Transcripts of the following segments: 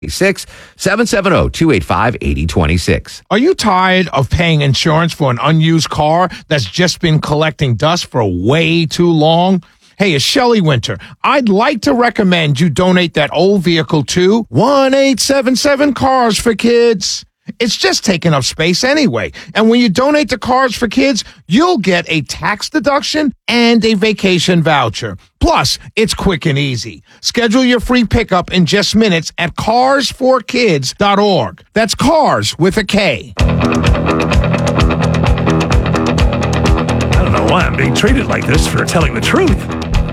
770-285-8026. Are you tired of paying insurance for an unused car that's just been collecting dust for way too long? Hey, it's Shelley Winter. I'd like to recommend you donate that old vehicle to 1-877 Cars for Kids. It's just taking up space anyway. And when you donate to Cars for Kids, you'll get a tax deduction and a vacation voucher. Plus, it's quick and easy. Schedule your free pickup in just minutes at carsforkids.org. That's cars with a K. I don't know why I'm being treated like this for telling the truth.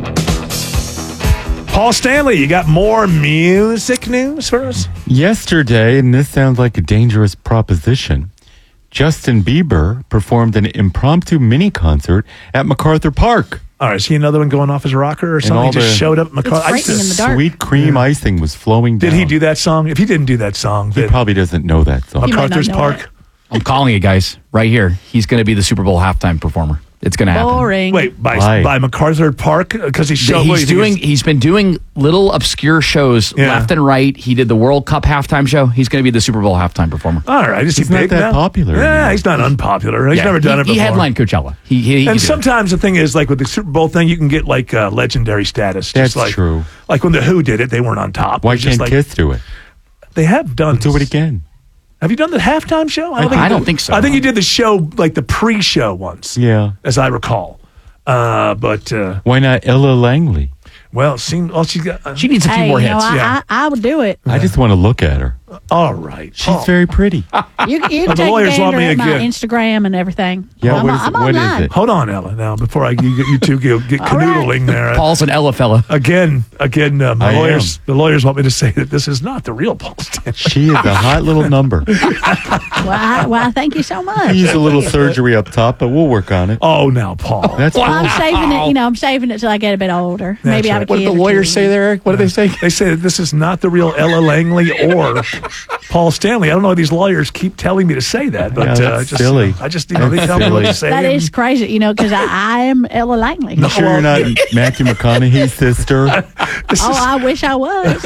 Paul Stanley, you got more music news for us? Yesterday, and this sounds like a dangerous proposition, Justin Bieber performed an impromptu mini concert at MacArthur Park. All right, is he another one going off his rocker or something? He just showed up at MacArthur. It's frightening in the dark. Sweet cream icing was flowing down. Did he do that song? If he didn't do that song, He probably doesn't know that song. He might not MacArthur's know Park. it. I'm calling you guys right here. He's going to be the Super Bowl halftime performer. It's going to happen. Boring. Wait, Why? by MacArthur Park? Because he's He's been doing little obscure shows left and right. He did the World Cup halftime show. He's going to be the Super Bowl halftime performer. All right, is he He's not big that now? popular Yeah, anymore. he's not unpopular. He's never done it before. He headlined Coachella. He And did it. sometimes the thing is, like with the Super Bowl thing, you can get like legendary status. That's just like, true. Like when the Who did it, they weren't on top. Why It's just can't like, Kiss do it? They have done. Let's do it again. Have you done the halftime show? I don't think so. I think you did the show, like the pre-show once. Yeah. as I recall. But Why not Ella Langley? well, it seemed she got. She needs a few more hits. I would do it. I just want to look at her. All right, She's Paul. very pretty. You can the take lawyers a want gander me at my again. Instagram and everything. Yeah, I'm what is online. it? Hold on, Ella. Now, before you two get All right. canoodling there. Paul's an Ella fella. Again, I the am. lawyers want me to say that this is not the real Paul Stanley. She is a hot little number. Well, thank you so much. Needs a little surgery up top, but we'll work on it. Oh, now, Paul. That's Well, cool. I'm saving it. I'm saving it till I get a bit older. Maybe I have a kid. What did the or two. lawyers say there, Eric? What did they say? They say that this is not the real Ella Langley or Paul Stanley. I don't know why these lawyers keep telling me to say that, but Yeah, that's silly. I just they tell me what to say. That is crazy, because I am Ella Langley. You sure you're not Matthew McConaughey's sister? I wish I was.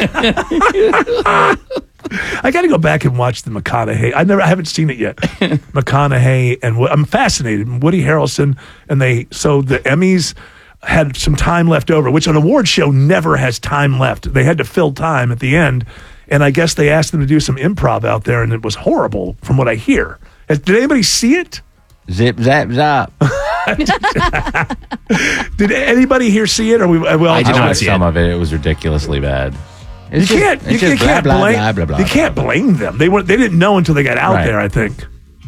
I got to go back and watch the McConaughey. I haven't seen it yet. McConaughey and I'm fascinated. Woody Harrelson so the Emmys had some time left over, which an award show never has time left. They had to fill time at the end, and I guess they asked them to do some improv out there, and it was horrible from what I hear. Did anybody see it? Zip, zap, zap. Did anybody here see it? Or I did not see Some it. of it was ridiculously bad. You can't blame. You can't blame them. They didn't know until they got out Right. there. I think.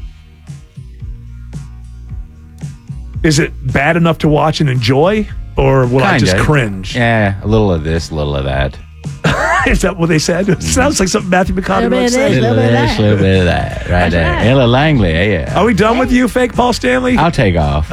Is it bad enough to watch and enjoy, or will I just cringe? Yeah, a little of this, a little of that. Is that what they said? It sounds like something Matthew McConaughey would say. Little bit of this, little bit of that, right there. right. Ella Langley, yeah. Are we done with you, fake Paul Stanley? I'll take off.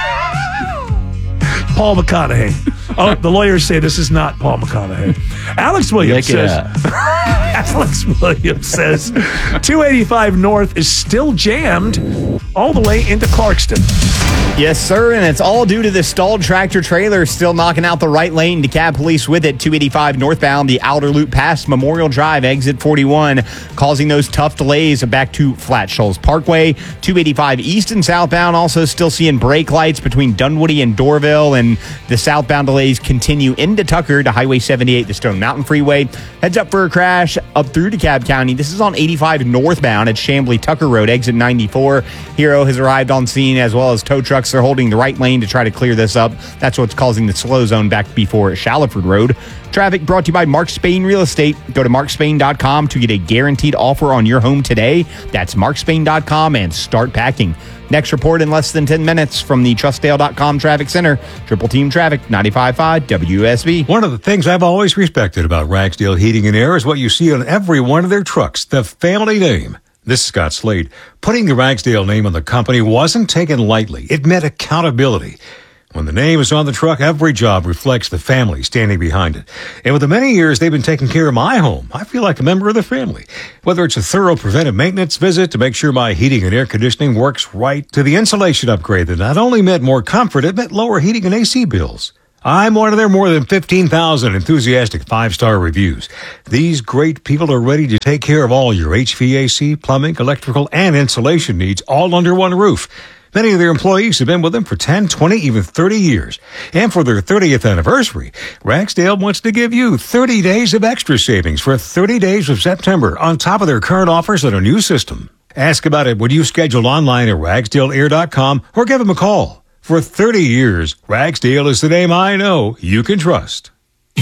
Paul McConaughey. Oh, the lawyers say this is not Paul McConaughey. Alex Williams Lick it says. up. Alex Williams says 285 North is still jammed all the way into Clarkston. Yes, sir, and it's all due to the stalled tractor trailer still knocking out the right lane. DeKalb Police with it. 285 northbound, the outer loop past Memorial Drive, exit 41, causing those tough delays back to Flat Shoals Parkway. 285 east and southbound, also still seeing brake lights between Dunwoody and Dorville, and the southbound delays continue into Tucker to Highway 78, the Stone Mountain Freeway. Heads up for a crash up through DeKalb County. This is on 85 northbound at Chamblee Tucker Road, exit 94. Hero has arrived on scene, as well as tow trucks. They're holding the right lane to try to clear this up. That's what's causing the slow zone back before Shallowford Road. Traffic brought to you by Mark Spain Real Estate. Go to markspain.com to get a guaranteed offer on your home today. That's markspain.com and start packing. Next report in less than 10 minutes from the Trustdale.com Traffic Center. Triple Team Traffic, 95.5 WSB. One of the things I've always respected about Ragsdale Heating and Air is what you see on every one of their trucks, the family name. This is Scott Slade. Putting the Ragsdale name on the company wasn't taken lightly. It meant accountability. When the name is on the truck, every job reflects the family standing behind it. And with the many years they've been taking care of my home, I feel like a member of the family. Whether it's a thorough preventive maintenance visit to make sure my heating and air conditioning works right, to the insulation upgrade that not only meant more comfort, it meant lower heating and AC bills. I'm one of their more than 15,000 enthusiastic 5-star reviews. These great people are ready to take care of all your HVAC, plumbing, electrical, and insulation needs all under one roof. Many of their employees have been with them for 10, 20, even 30 years. And for their 30th anniversary, Ragsdale wants to give you 30 days of extra savings for 30 days of September on top of their current offers on a new system. Ask about it when you schedule online at ragsdaleair.com or give them a call. For 30 years, Ragsdale is the name I know you can trust.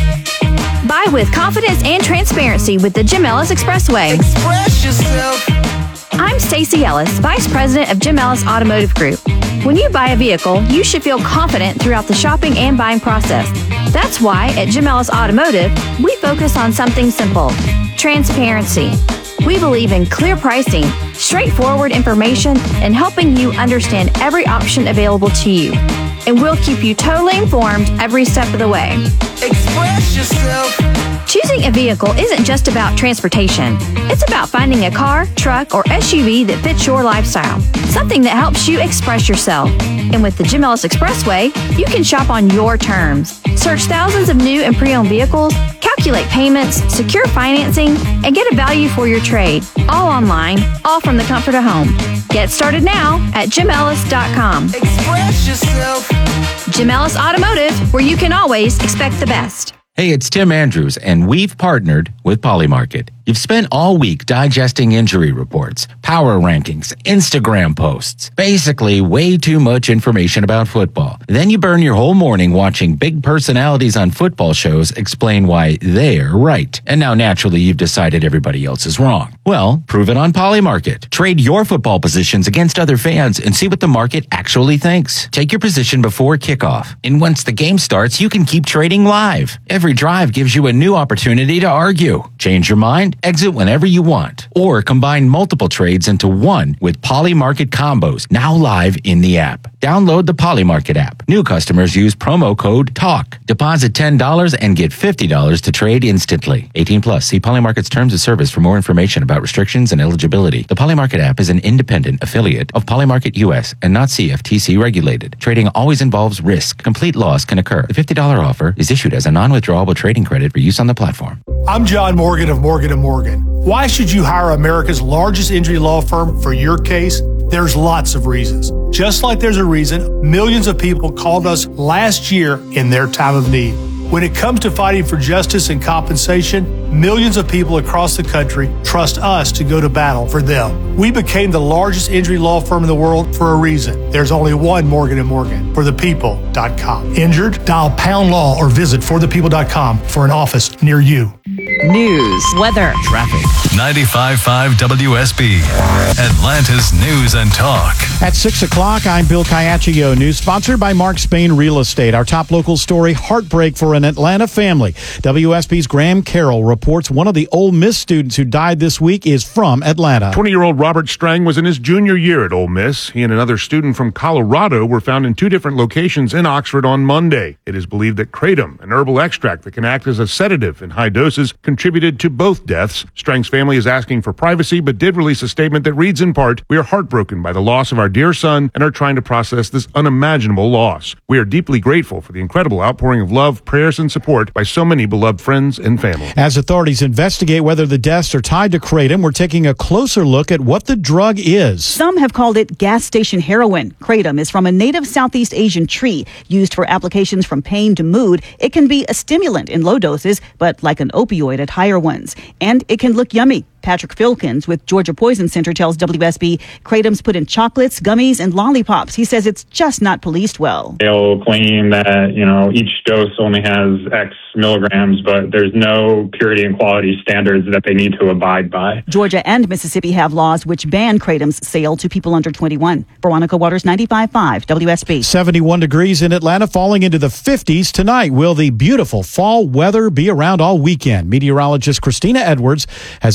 Buy with confidence and transparency with the Jim Ellis Expressway. Express yourself. I'm Stacey Ellis, Vice President of Jim Ellis Automotive Group. When you buy a vehicle, you should feel confident throughout the shopping and buying process. That's why at Jim Ellis Automotive, we focus on something simple: transparency. We believe in clear pricing, straightforward information, and helping you understand every option available to you. And we'll keep you totally informed every step of the way. Express yourself. Choosing a vehicle isn't just about transportation. It's about finding a car, truck, or SUV that fits your lifestyle. Something that helps you express yourself. And with the Jim Ellis Expressway, you can shop on your terms. Search thousands of new and pre-owned vehicles, calculate payments, secure financing, and get a value for your trade. All online, all from the comfort of home. Get started now at JimEllis.com. Express yourself. Jim Ellis Automotive, where you can always expect the best. Hey, it's Tim Andrews, and we've partnered with Polymarket. You've spent all week digesting injury reports, power rankings, Instagram posts, basically way too much information about football. Then you burn your whole morning watching big personalities on football shows explain why they're right. And now naturally you've decided everybody else is wrong. Well, prove it on Polymarket. Trade your football positions against other fans and see what the market actually thinks. Take your position before kickoff. And once the game starts, you can keep trading live. Every drive gives you a new opportunity to argue. Change your mind? Exit whenever you want. Or combine multiple trades into one with Polymarket combos, now live in the app. Download the Polymarket app. New customers use promo code TALK. Deposit $10 and get $50 to trade instantly. 18 plus. See Polymarket's terms of service for more information about restrictions and eligibility. The Polymarket app is an independent affiliate of Polymarket US and not CFTC regulated. Trading always involves risk. Complete loss can occur. The $50 offer is issued as a non-withdrawable trading credit for use on the platform. I'm John Morgan of Morgan & Morgan. Why should you hire America's largest injury law firm for your case? There's lots of reasons. Just like there's a reason millions of people called us last year in their time of need. When it comes to fighting for justice and compensation, millions of people across the country trust us to go to battle for them. We became the largest injury law firm in the world for a reason. There's only one Morgan & Morgan, forthepeople.com. Injured? Dial pound law or visit forthepeople.com for an office near you. News, weather, Traffic. 95.5 WSB, Atlanta's News and Talk. At 6 o'clock, I'm Bill Caiaccio. News sponsored by Mark Spain Real Estate. Our top local story, heartbreak for an Atlanta family. WSB's Graham Carroll reports one of the Ole Miss students who died this week is from Atlanta. 20-year-old Robert Strang was in his junior year at Ole Miss. He and another student from Colorado were found in two different locations in Oxford on Monday. It is believed that kratom, an herbal extract that can act as a sedative in high doses, contributed to both deaths. Strang's family is asking for privacy, but did release a statement that reads in part, "We are heartbroken by the loss of our dear son and are trying to process this unimaginable loss. We are deeply grateful for the incredible outpouring of love, prayers, and support by so many beloved friends and family." As authorities investigate whether the deaths are tied to kratom, we're taking a closer look at what the drug is. Some have called it gas station heroin. Kratom is from a native Southeast Asian tree used for applications from pain to mood. It can be a stimulant in low doses, but like an opioid at higher ones. And it can look yummy. Patrick Filkins with Georgia Poison Center tells WSB kratom's put in chocolates, gummies, and lollipops. He says it's just not policed well. They'll claim that, each dose only has X milligrams, but there's no purity and quality standards that they need to abide by. Georgia and Mississippi have laws which ban kratom's sale to people under 21. Veronica Waters, 95.5 WSB. 71 degrees in Atlanta, falling into the 50s tonight. Will the beautiful fall weather be around all weekend? Meteorologist Christina Edwards has Atlanta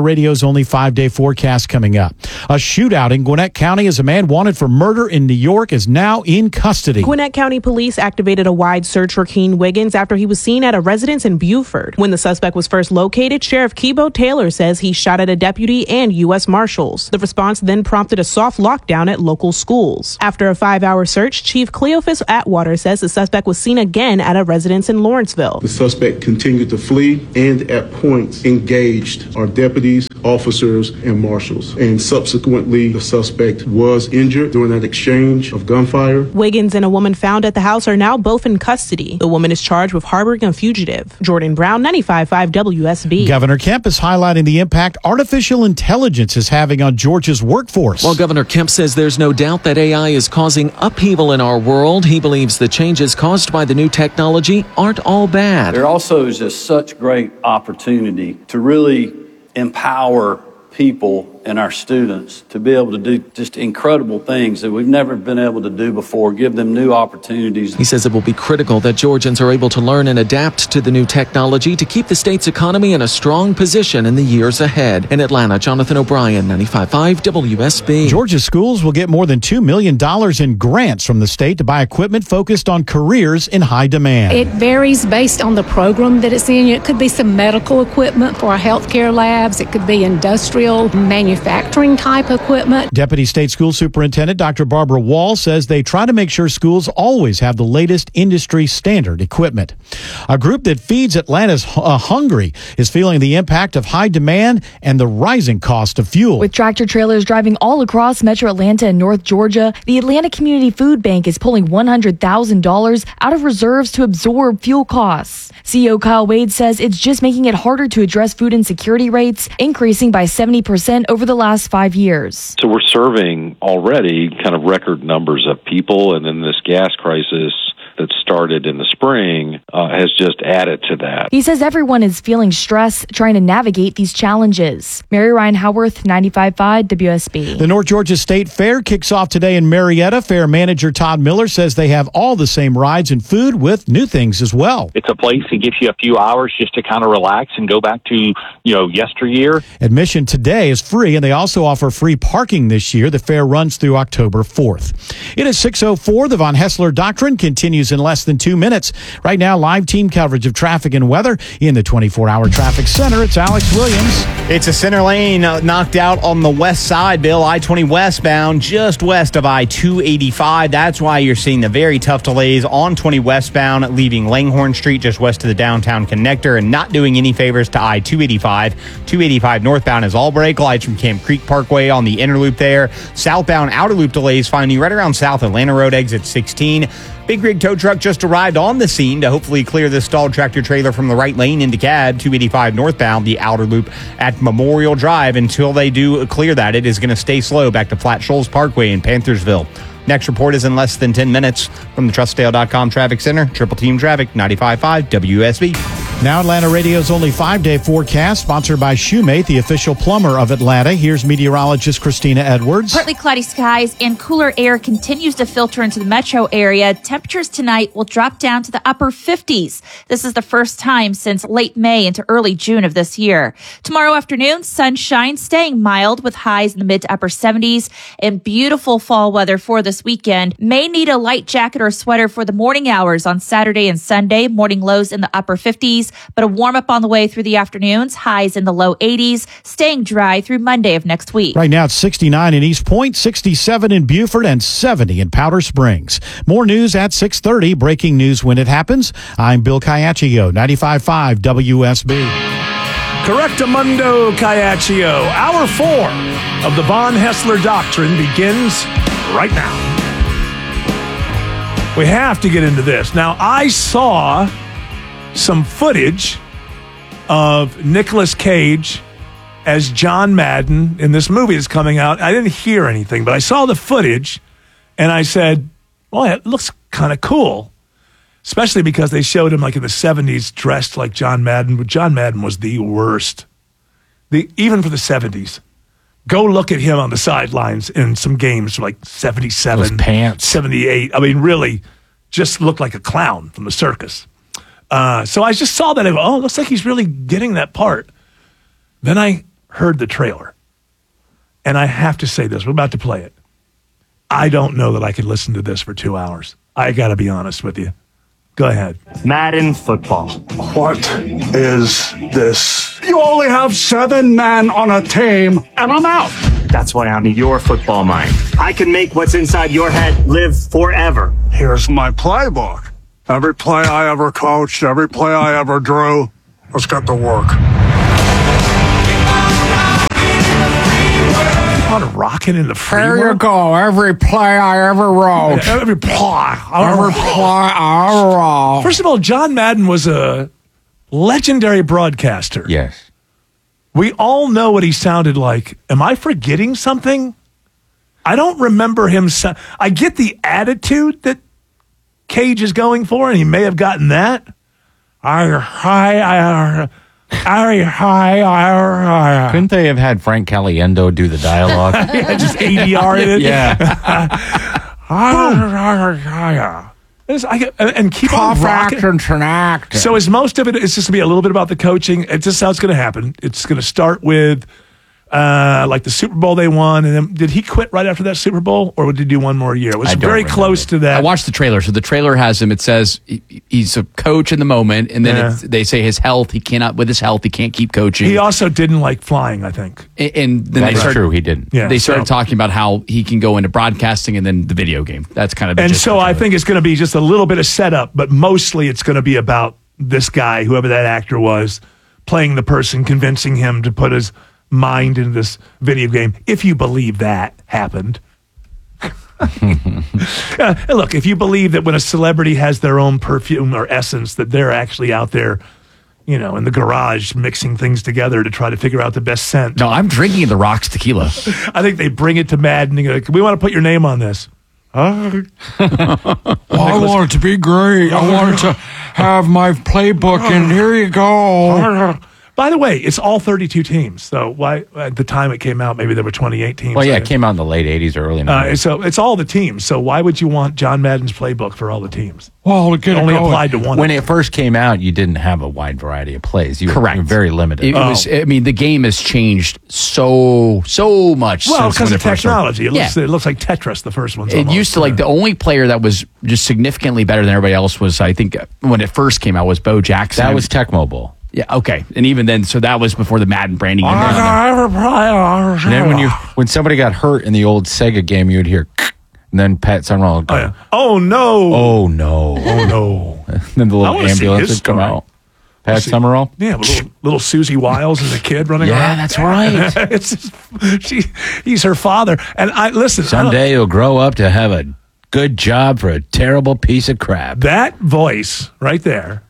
Radio's only 5-day forecast coming up. A shootout in Gwinnett County as a man wanted for murder in New York is now in custody. Gwinnett County police activated a wide search for Keen Wiggins after he was seen at a residence in Beaufort. When the suspect was first located, Sheriff Kebo Taylor says he shot at a deputy and U.S. Marshals. The response then prompted a soft lockdown at local schools. After a 5-hour search, Chief Cleophas Atwater says the suspect was seen again at a residence in Lawrenceville. The suspect continued to flee and at points engaged our deputies, officers, and marshals. And subsequently, the suspect was injured during that exchange of gunfire. Wiggins and a woman found at the house are now both in custody. The woman is charged with harboring a fugitive. Jordan Brown, 95.5 WSB. Governor Kemp is highlighting the impact artificial intelligence is having on Georgia's workforce. While Governor Kemp says there's no doubt that AI is causing upheaval in our world, he believes the changes caused by the new technology aren't all bad. There also is just such great opportunity to really empower people and our students to be able to do just incredible things that we've never been able to do before, give them new opportunities. He says it will be critical that Georgians are able to learn and adapt to the new technology to keep the state's economy in a strong position in the years ahead. In Atlanta, Jonathan O'Brien, 95.5 WSB. Georgia schools will get more than $2 million in grants from the state to buy equipment focused on careers in high demand. It varies based on the program that it's in. It could be some medical equipment for our healthcare labs. It could be industrial manufacturing type equipment. Deputy State School Superintendent Dr. Barbara Wall says they try to make sure schools always have the latest industry standard equipment. A group that feeds Atlanta's hungry is feeling the impact of high demand and the rising cost of fuel. With tractor trailers driving all across Metro Atlanta and North Georgia, the Atlanta Community Food Bank is pulling $100,000 out of reserves to absorb fuel costs. CEO Kyle Wade says it's just making it harder to address food insecurity rates, increasing by 70% over the last 5 years. So we're serving already kind of record numbers of people, and then this gas crisis that started in the spring has just added to that. He says everyone is feeling stress trying to navigate these challenges. Mary Ryan Howarth, 95.5 WSB. The North Georgia State Fair kicks off today in Marietta. Fair manager Todd Miller says they have all the same rides and food with new things as well. It's a place that gives you a few hours just to kind of relax and go back to, yesteryear. Admission today is free, and they also offer free parking this year. The fair runs through October 4th. It is 6:04. The Von Hessler Doctrine continues in less than 2 minutes. Right now, live team coverage of traffic and weather in the 24-hour traffic center. It's Alex Williams. It's a center lane knocked out on the west side, Bill. I-20 westbound, just west of I-285. That's why you're seeing the very tough delays on 20 westbound, leaving Langhorne Street just west of the downtown connector and not doing any favors to I-285. 285 northbound is all brake lights from Camp Creek Parkway on the inner loop there. Southbound outer loop delays find you right around South Atlanta Road, exit 16. Big rig tow truck just arrived on the scene to hopefully clear this stalled tractor trailer from the right lane into CAD. 285 northbound, the outer loop at Memorial Drive. Until they do clear that, it is going to stay slow back to Flat Shoals Parkway in Panthersville. Next report is in less than 10 minutes from the TrustDale.com Traffic Center. Triple Team Traffic, 95.5 WSB. Now Atlanta Radio's only 5-day forecast, sponsored by Shoemate, the official plumber of Atlanta. Here's meteorologist Christina Edwards. Partly cloudy skies and cooler air continues to filter into the metro area. Temperatures tonight will drop down to the upper 50s. This is the first time since late May into early June of this year. Tomorrow afternoon, sunshine staying mild with highs in the mid to upper 70s and beautiful fall weather for this weekend. May need a light jacket or sweater for the morning hours on Saturday and Sunday. Morning lows in the upper 50s, but a warm up on the way through the afternoons. Highs in the low 80s, staying dry through Monday of next week. Right now it's 69 in East Point, 67 in Beaufort, and 70 in Powder Springs. More news at 6:30. Breaking news when it happens. I'm Bill Caiaccio, 95.5 WSB. Correctamundo Caiaccio. Hour 4 of the Von Hessler Doctrine begins right now. We have to get into this. Now, I saw some footage of Nicolas Cage as John Madden in this movie that's coming out. I didn't hear anything, but I saw the footage, and I said, well, it looks kind of cool, especially because they showed him like in the 70s dressed like John Madden, but John Madden was the worst, even for the 70s. Go look at him on the sidelines in some games from like 77, those pants. 78. I mean, really just looked like a clown from the circus. So I just saw that. I go, oh, it looks like he's really getting that part. Then I heard the trailer, and I have to say this, we're about to play it. I don't know that I could listen to this for 2 hours. I got to be honest with you. Go ahead. Madden football. What is this? You only have 7 men on a team, and I'm out. That's why I need your football mind. I can make what's inside your head live forever. Here's my playbook. Every play I ever coached, every play I ever drew, let's get to work. Rocking in the free There world? you go. Every play I ever wrote. Every play I ever wrote. First of all, John Madden was a legendary broadcaster. Yes. We all know what he sounded like. Am I forgetting something? I don't remember him. I get the attitude that Cage is going for, and he may have gotten that. Couldn't they have had Frank Caliendo do the dialogue? Yeah, just ADR in it. Yeah. And keep on rocking. So is most of it, it's just going to be a little bit about the coaching. It's just how it's going to happen. It's going to start with like the Super Bowl they won. And then did he quit right after that Super Bowl, or did he do one more year? It was very close to that. I watched the trailer. So the trailer has him. It says he's a coach in the moment, and then they say his health. He can't keep coaching. He also didn't like flying, I think. And then That's true. He didn't. Yeah, they started talking about how he can go into broadcasting and then the video game. That's kind of the and gist so of the I trailer. think it's going to be just a little bit of setup, but mostly it's going to be about this guy, whoever that actor was, playing the person, convincing him to put his mind into this video game, if you believe that happened. Look, if you believe that when a celebrity has their own perfume or essence, that they're actually out there, in the garage mixing things together to try to figure out the best scent. No, I'm drinking the Rock's tequila. I think they bring it to Madden and go, we want to put your name on this. I want it to be great. I want it to have my playbook, and here you go. By the way, it's all 32 teams. So why at the time it came out, maybe there were 28 teams. Well, yeah, it came out in the late 80s or early 90s. So it's all the teams. So why would you want John Madden's playbook for all the teams? Well, it only applied to one. When it first came out, you didn't have a wide variety of plays. You Correct. were very limited. It was. I mean, the game has changed so much. Well, since because when of it first started. technology. It looks like Tetris, the first one. It used to, the only player that was just significantly better than everybody else was, I think, when it first came out, was Bo Jackson. That was Tecmo Bowl. Yeah, okay. And even then, so that was before the Madden branding. And then when somebody got hurt in the old Sega game, you'd hear, and then Pat Summerall would go, oh no. Oh no. Oh no. And then the little ambulance would come out. Pat Summerall? Yeah, little Susie Wiles as a kid running around. Yeah, that's right. He's her father. And listen. Someday you'll grow up to have a good job for a terrible piece of crap. That voice right there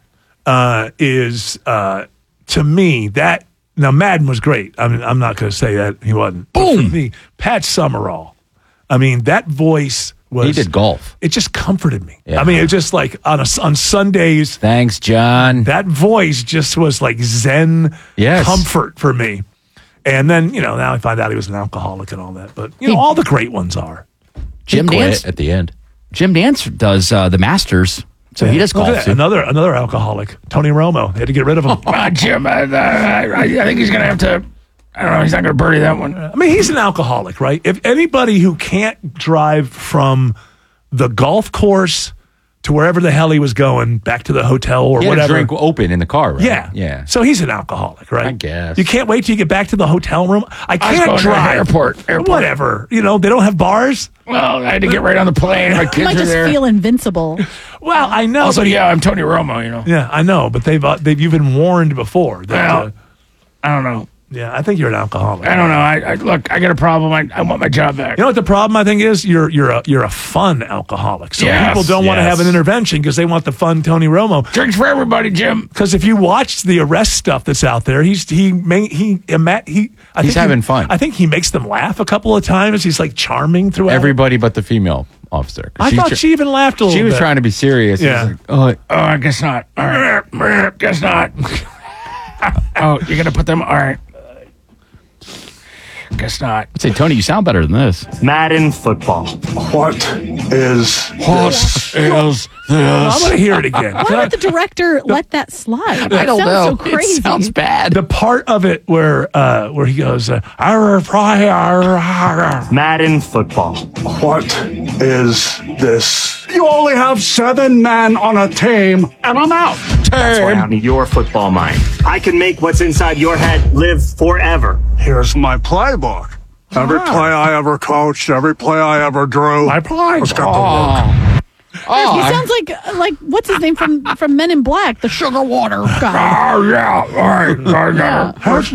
is to me that now Madden was great. I mean, I'm not going to say that he wasn't. Boom. For me, Pat Summerall. I mean, that voice was. He did golf. It just comforted me. Yeah. I mean, it just like on Sundays. Thanks, John. That voice just was like Zen comfort for me. And then now I find out he was an alcoholic and all that. But all the great ones are. Jim Nance at the end. Jim Nance does the Masters. So he does golf too. Another alcoholic, Tony Romo. They had to get rid of him. Jim, I think he's going to have to. I don't know. He's not going to birdie that one. I mean, he's an alcoholic, right? If anybody who can't drive from the golf course to wherever the hell he was going, back to the hotel or He had whatever. a drink open in the car, right? Yeah. Yeah. So he's an alcoholic, right? I guess. You can't wait till you get back to the hotel room. I was can't going to drive. airport. Whatever. They don't have bars. Well, I had to get right on the plane. My You kids might are just there. feel invincible. Well, I know. Also, but yeah, I'm Tony Romo. Yeah, I know. But you've been warned before. That, I don't know. Yeah, I think you're an alcoholic. I don't know. I look. I got a problem. I want my job back. You know what the problem I think is? You're a fun alcoholic. So Yes, people don't want to yes. have an intervention because they want the fun Tony Romo. Drinks for everybody, Jim. Because if you watch the arrest stuff that's out there, he's having fun. I think he makes them laugh a couple of times. He's like charming throughout. Everybody but the female officer. I thought she even laughed a little bit. She was trying to be serious. Yeah. Like, I guess not. All right. Guess not. Oh, you're gonna put them. All right. Guess not. I'd say, Tony, you sound better than this. Madden football. What is this? I'm going to hear it again. Why would the director let that slide? I don't know. So crazy. It sounds bad. The part of it where he goes, Madden football. What is this? You only have 7 men on a team, and I'm out. That's why I need your football mind. I can make what's inside your head live forever. Here's my playbook. Every play I ever coached, every play I ever drew. My playbook. Let's get to work. He sounds like what's his name from Men in Black, the sugar water guy. Oh, yeah. All right. Here's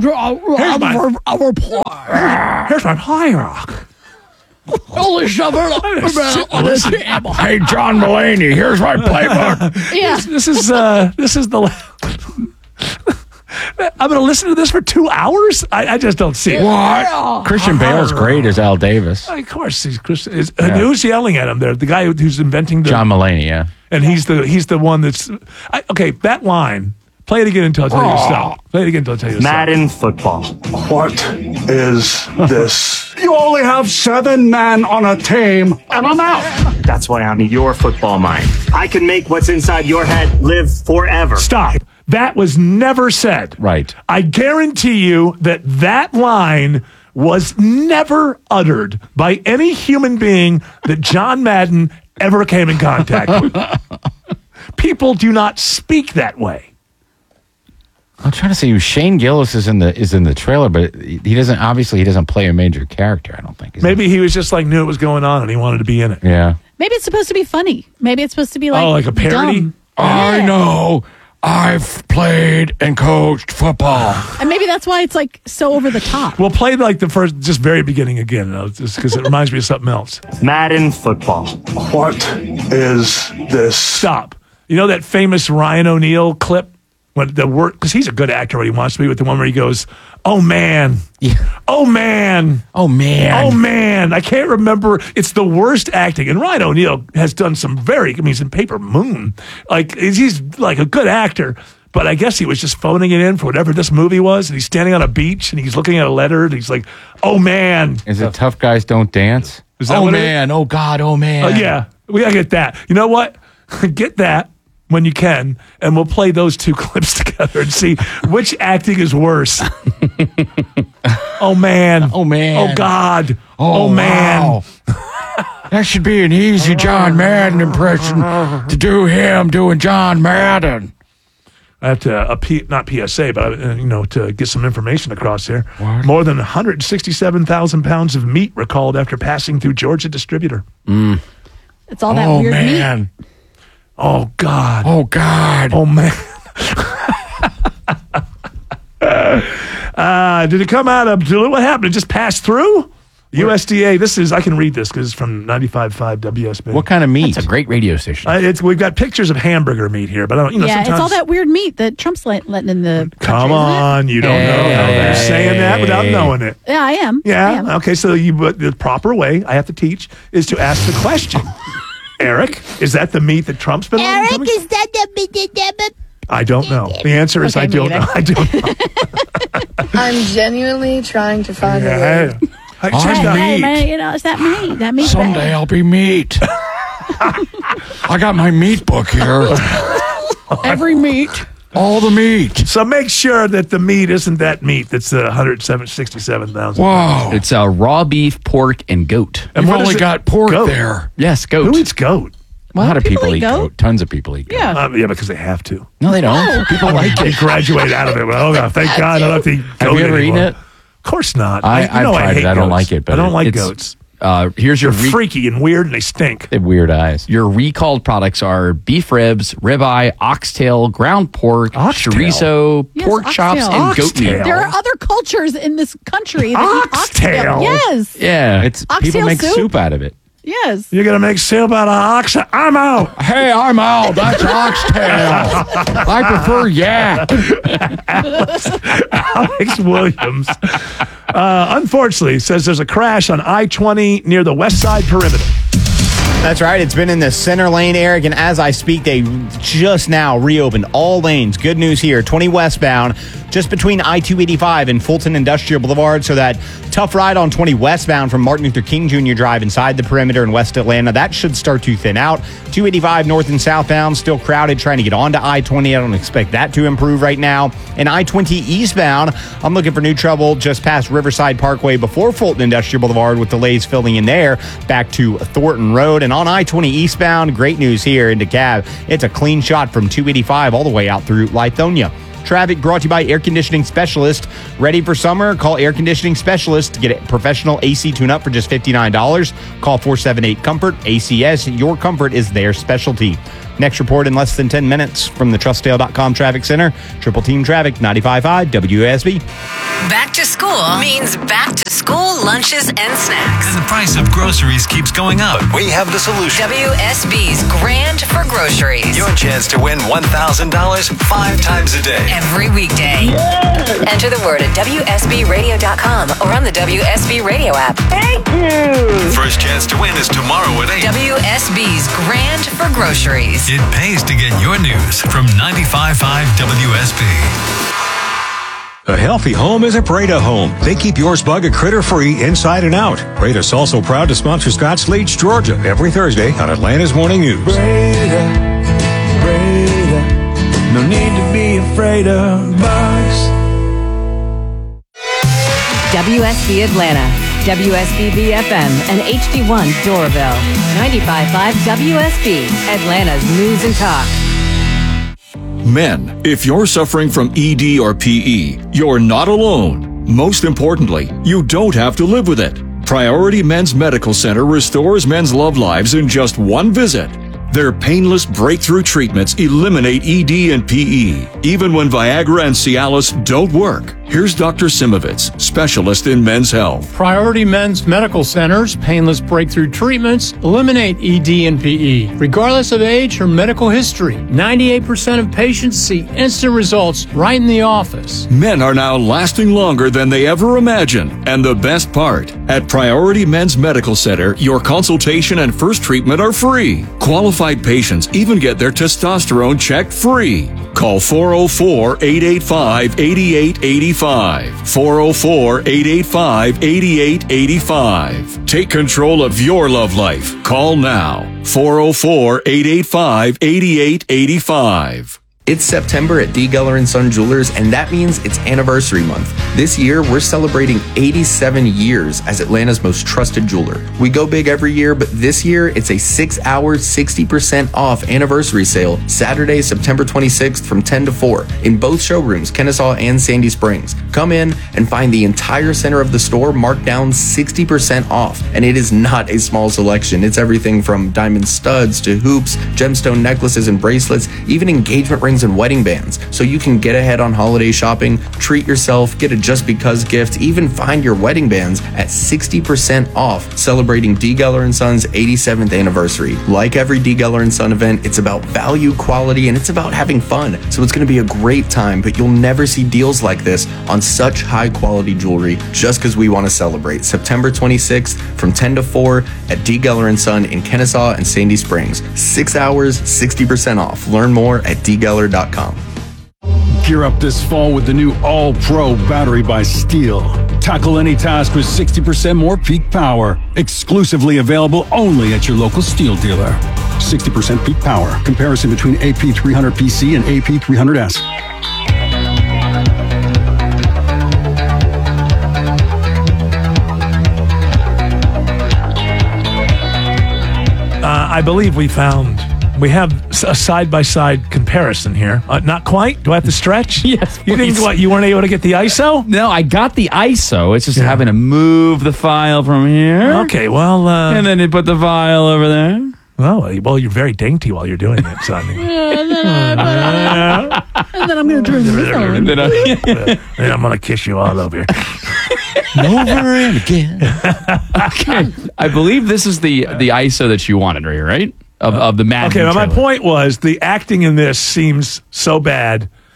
my playbook. Holy shovel. Hey, John Mulaney, here's my playbook. Yeah. This is the. I'm going to listen to this for 2 hours? I just don't see it. What? Christian Bale's great as Al Davis. Of course, he's Christian. Who's yelling at him there? The guy who's inventing the John Mulaney, yeah. And he's the one that's okay. That line. Play it again until I tell you to stop. Play it again until I tell you to stop. Madden football. What is this? You only have 7 men on a team, and I'm out. That's why I need your football mind. I can make what's inside your head live forever. Stop. That was never said. Right. I guarantee you that line was never uttered by any human being that John Madden ever came in contact with. People do not speak that way. I'm trying to see. Shane Gillis is in the trailer, but he doesn't play a major character. I don't think. Maybe he was just knew what was going on and he wanted to be in it. Yeah. Maybe it's supposed to be funny. Maybe it's supposed to be like a parody. Dumb. I know. I've played and coached football. And maybe that's why it's so over the top. We'll play the first, just very beginning again, just because it reminds me of something else. Madden football. What is this? Stop. You know that famous Ryan O'Neal clip? Because he's a good actor when he wants to be, with the one where he goes, "Oh man, yeah. Oh man, oh man, oh man." I can't remember. It's the worst acting. And Ryan O'Neal has done some he's in Paper Moon. He's a good actor. But I guess he was just phoning it in for whatever this movie was. And he's standing on a beach and he's looking at a letter and he's like, "Oh man." Is it Tough Guys Don't Dance? Is that oh man, oh God, oh man. Yeah, we gotta get that. You know what? Get that when you can, and we'll play those two clips together and see which acting is worse. Oh man. Oh man. Oh God. Oh man. Wow. That should be an easy John Madden impression to do him doing John Madden. I have to not PSA, but to get some information across here. What? More than 167,000 pounds of meat recalled after passing through Georgia distributor. It's all that weird man. meat. Oh God. Oh God. Oh man. Did it come out of what happened? It just passed through? USDA, I can read this because it's from 95.5 WSB. What kind of meat? It's a great radio station. We've got pictures of hamburger meat here, but I don't, it's sometimes all that weird meat that Trump's letting in the country, Come on, you don't know. You're saying that without knowing it. Yeah, I am. Yeah. I am. Okay, so the proper way I have to teach is to ask the question. Eric, is that the meat that Trump's been Eric, on? is that the meat? I don't know. The answer is I don't know. I don't know. I'm genuinely trying to find a way. Hey, man, it's that meat. That meat. Someday I'll be meat. I got my meat book here. Every meat. All the meat. So make sure that the meat isn't that meat that's 167,000. Whoa. It's raw beef, pork, and goat. And we've only got pork there. Yes, goat. Who eats goat? A lot of people eat goat. Tons of people eat goat. Yeah. Yeah, because they have to. No, they don't. People like They it. graduate out of it. Well, thank God I don't have to eat goat Have you ever anymore. eaten it? Of course not. I've tried it. I don't like it. But I don't like it's- goats. Here's your They're freaky and weird and they stink. They have weird eyes. Your recalled products are beef ribs, ribeye, oxtail, ground pork, Oxtail? chorizo, Yes, pork chops, oxtail. and goat meat. Oxtail? There are other cultures in this country that eat Oxtail? oxtail. Yes. Yeah. It's Oxtail people make soup? soup out of it. Yes. You're going to make soup out of ox? I'm out. Hey, I'm out. That's oxtail. I prefer yak. Alex Williams, unfortunately, says there's a crash on I-20 near the West Side Perimeter. That's right. It's been in the center lane, Eric, and as I speak, they just now reopened all lanes. Good news here. 20 westbound, just between I-285 and Fulton Industrial Boulevard. So that tough ride on 20 westbound from Martin Luther King Jr. Drive inside the perimeter in West Atlanta, that should start to thin out. 285 north and southbound, still crowded trying to get onto I-20. I don't expect that to improve right now. And I-20 eastbound, I'm looking for new trouble just past Riverside Parkway before Fulton Industrial Boulevard with delays filling in there back to Thornton Road. And on I-20 eastbound, great news here in DeKalb. It's a clean shot from 285 all the way out through Lithonia. Traffic brought to you by Air Conditioning Specialist. Ready for summer? Call Air Conditioning Specialist to get a professional AC tune-up for just $59. Call 478-COMFORT. ACS, your comfort is their specialty. Next report in less than 10 minutes from the TrustDale.com Traffic Center. Triple Team Traffic, 95.5 WSB. Back to school means back to school lunches and snacks. And the price of groceries keeps going up. We have the solution. WSB's Grand for Groceries. Your chance to win $1,000 5 times a day. Every weekday. Yeah. Enter the word at WSBRadio.com or on the WSB Radio app. Thank you. First chance to win is tomorrow at 8. WSB's Grand for Groceries. It pays to get your news from 95.5 WSB. A healthy home is a Breda home. They keep yours bug and critter free inside and out. Breda's also proud to sponsor Scott's Leach, Georgia, every Thursday on Atlanta's Morning News. Breda, no need to be afraid of bugs. WSB Atlanta, WSB BFM, and HD1 Doraville. 95.5 WSB, Atlanta's News and Talk. Men, if you're suffering from ED or PE, you're not alone. Most importantly, you don't have to live with it. Priority Men's Medical Center restores men's love lives in just one visit. Their painless breakthrough treatments eliminate ED and PE, even when Viagra and Cialis don't work. Here's Dr. Simovitz, specialist in men's health. Priority Men's Medical Center's painless breakthrough treatments eliminate ED and PE, regardless of age or medical history. 98% of patients see instant results right in the office. Men are now lasting longer than they ever imagined. And the best part, at Priority Men's Medical Center, your consultation and first treatment are free. Qualified patients even get their testosterone checked free. Call 404-885-8885. 404-885-8885. Take control of your love life. Call now. 404-885-8885. It's September at D. Geller & Son Jewelers, and that means it's anniversary month. This year, we're celebrating 87 years as Atlanta's most trusted jeweler. We go big every year, but this year, it's a 6-hour, 60% off anniversary sale, Saturday, September 26th from 10 to 4 in both showrooms, Kennesaw and Sandy Springs. Come in and find the entire center of the store marked down 60% off, and it is not a small selection. It's everything from diamond studs to hoops, gemstone necklaces and bracelets, even engagement rings and wedding bands, so you can get ahead on holiday shopping, treat yourself, get a just because gift, even find your wedding bands at 60% off, celebrating D. Geller & Son's 87th anniversary. Like every D. Geller & Son event, it's about value, quality, and it's about having fun. So it's going to be a great time, but you'll never see deals like this on such high quality jewelry just because we want to celebrate. September 26th from 10 to 4 at D. Geller & Son in Kennesaw and Sandy Springs. 6 hours, 60% off. Learn more at dgeller.com. Gear up this fall with the new All-Pro battery by Steel. Tackle any task with 60% more peak power. Exclusively available only at your local Steel dealer. 60% peak power. Comparison between AP300PC and AP300S. I believe we have a side-by-side comparison here. Not quite? Do I have to stretch? Yes, You didn't, what, you weren't able to get the ISO? No, I got the ISO. It's just having to move the file from here. Okay, well... and then you put the file over there. Well, you're very dainty while you're doing it, Sonny. And then I'm going to turn this on. And I'm going to kiss you all over. Over and again. Okay. I believe this is the ISO that you wanted, right? Of the Madden Okay, well, my trailer. point was the acting in this seems so bad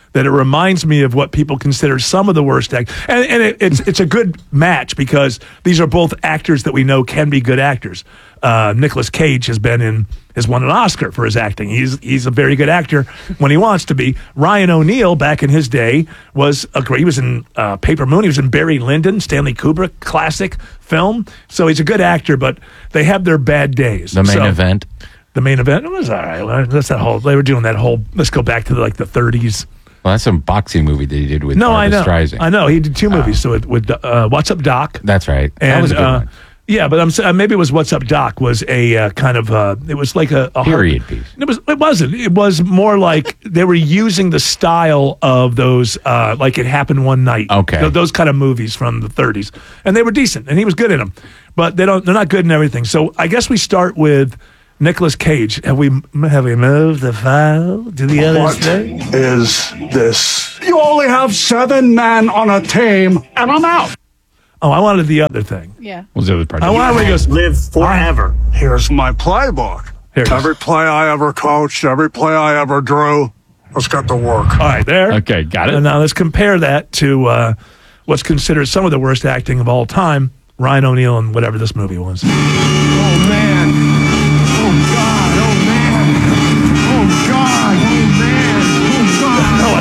that it reminds me of what people consider some of the worst act. And it's a good match because these are both actors that we know can be good actors. Nicolas Cage has won an Oscar for his acting. He's a very good actor when he wants to be. Ryan O'Neal, back in his day, he was in Paper Moon. He was in Barry Lyndon, Stanley Kubrick, classic film. So he's a good actor, but they have their bad days. The main event. The main event, it was all right. That's that whole. They were doing that whole. Let's go back to the 30s. Well, that's some boxing movie that he did with Barbra Streisand. I know. He did 2 movies. So with What's Up, Doc? That's right. And, that was a good one. Yeah, but I'm saying maybe it was What's Up, Doc was a kind of it was like a period piece. It wasn't. It was more like they were using the style of those like It Happened One Night. Okay, those kind of movies from the 30s, and they were decent, and he was good in them. But they're not good in everything. So I guess we start with Nicolas Cage. Have we moved the file to the other thing? What is this? You only have 7 men on a team, and I'm out. Oh, I wanted the other thing. Yeah. What was the other part? I wanted when he goes, live forever. Here's my playbook. Every play I ever coached, every play I ever drew. Let's get to work. All right, there. Okay, got it. And now let's compare that to what's considered some of the worst acting of all time, Ryan O'Neal and whatever this movie was. Oh, man. Oh, God. Oh, man. Oh, God. Oh, man. Oh,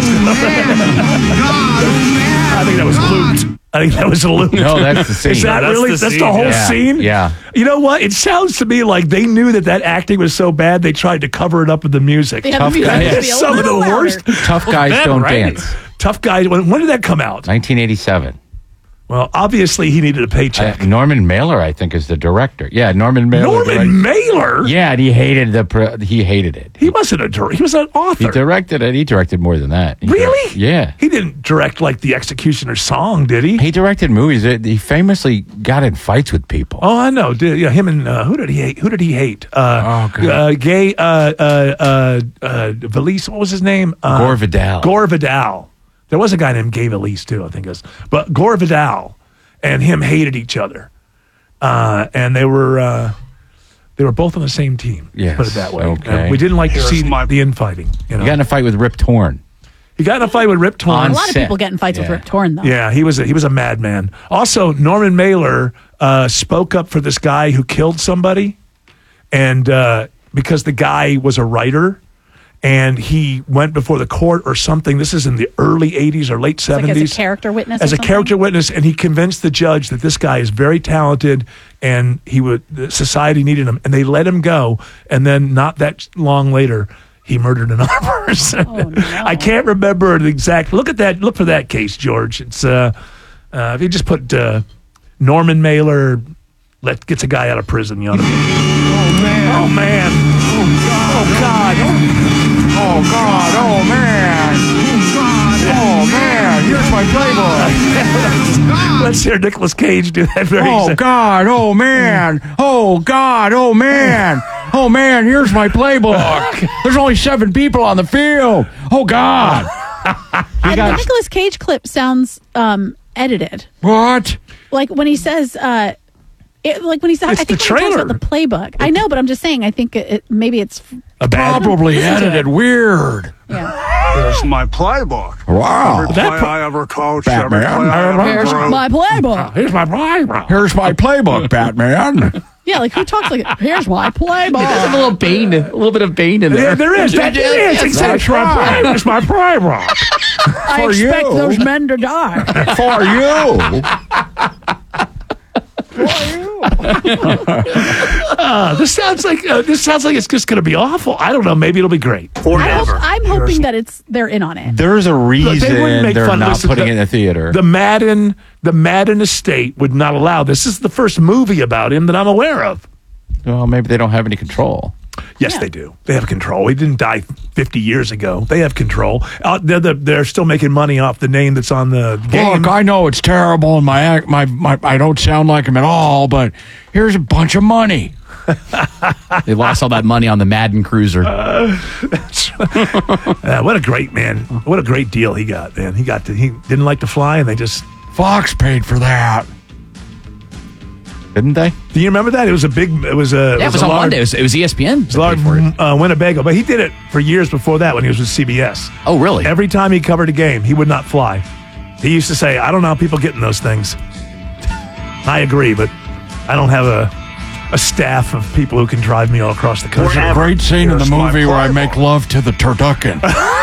God. Oh, man. I think that was looped. No, that's the scene. Is that really? That's the whole scene? Yeah. You know what? It sounds to me like they knew that acting was so bad they tried to cover it up with the music. Yeah, the music had to be a Some of the little worst. Tough Guys Don't Dance. Tough Guys. When did that come out? 1987. Well, obviously he needed a paycheck. Norman Mailer, I think, is the director. Yeah, Norman Mailer. Norman Mailer? Yeah, and he hated it. He wasn't a director. He was an author. He directed it. He directed more than that. Really? Yeah. He didn't direct like The Executioner's Song, did he? He directed movies. He famously got in fights with people. Oh, I know. Yeah, him and who did he hate? Gay Valise. What was his name? Gore Vidal. Gore Vidal. There was a guy named Gay Valise too, I think it was. But Gore Vidal and him hated each other, and they were both on the same team. Yes, put it that way. okay. We didn't like to see the infighting. You know? He got in a fight with Rip Torn. He got in a fight with Rip Torn. A lot of people get in fights with Rip Torn, though. Yeah, he was a madman. Also, Norman Mailer spoke up for this guy who killed somebody, and because the guy was a writer. And he went before the court or something. This is in the early 80s or late 70s. Like as a character witness? As a character witness. And he convinced the judge that this guy is very talented and society needed him. And they let him go. And then not that long later, he murdered another person. Oh, no. I can't remember the exact. Look at that. Look for that case, George. It's if you just put Norman Mailer gets a guy out of prison, you ought to be. Oh, man. Oh, man. Oh, God. Oh, God. Oh, man. Oh, man. Here's my playbook. Let's hear Nicolas Cage do that very God. Oh, man. Oh, God. Oh, man. Oh, man. Here's my playbook. There's only 7 people on the field. Oh, God. And the Nicolas Cage clip sounds when What? like when he says like when he says, I think when he talks about the playbook. I know, but I'm just saying. I think maybe it's probably edited weird. Yeah. Here's my playbook. Wow. Every play I ever coached, every play I ever Here's drew. my playbook. Here's my playbook. Here's my playbook, Batman. Yeah, like who talks like, here's my playbook. There's a little bit of Bane in there. Yeah, there is. That is exactly right. It's my playbook. I expect those men to die. For you. This sounds like it's just going to be awful. I don't know. Maybe it'll be great. I'm hoping that they're in on it. There's a reason they're not putting it in the theater. The Madden estate would not allow this. This is the first movie about him that I'm aware of. Well, maybe they don't have any control. Yes, they do. They have control. He didn't die 50 years ago. They have control. They're still making money off the name that's on the game. Look, I know it's terrible, and my I don't sound like him at all, but here's a bunch of money. They lost all that money on the Madden Cruiser. What a great man! What a great deal he got, man. He didn't like to fly, and they just Fox paid for that. didn't they? Do you remember that? It was a big. It was a. Yeah, it was on Monday. It was ESPN. It was a large Winnebago, but he did it for years before that when he was with CBS. Oh, really? Every time he covered a game, he would not fly. He used to say, "I don't know how people get in those things." I agree, but I don't have a staff of people who can drive me all across the country. There's a great scene in the movie where I make love to the turducken.